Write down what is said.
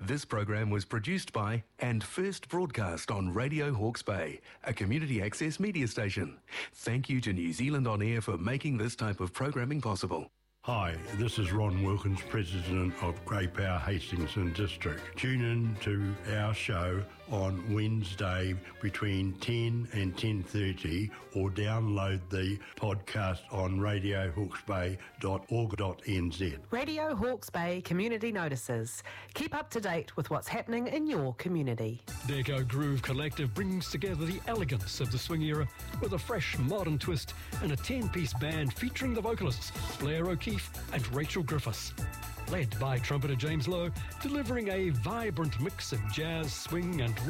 This program was produced by and first broadcast on Radio Hawke's Bay, a community access media station. Thank you to New Zealand On Air for making this type of programming possible. Hi, this is Ron Wilkins, President of Grey Power Hastings and District. Tune in to our show on Wednesday between 10 and 10:30 or download the podcast on radiohawksbay.org.nz. Radio Hawke's Bay Community Notices. Keep up to date with what's happening in your community. Deco Groove Collective brings together the elegance of the swing era with a fresh modern twist and a 10-piece band featuring the vocalists Blair O'Keefe and Rachel Griffiths. Led by trumpeter James Lowe, delivering a vibrant mix of jazz, swing and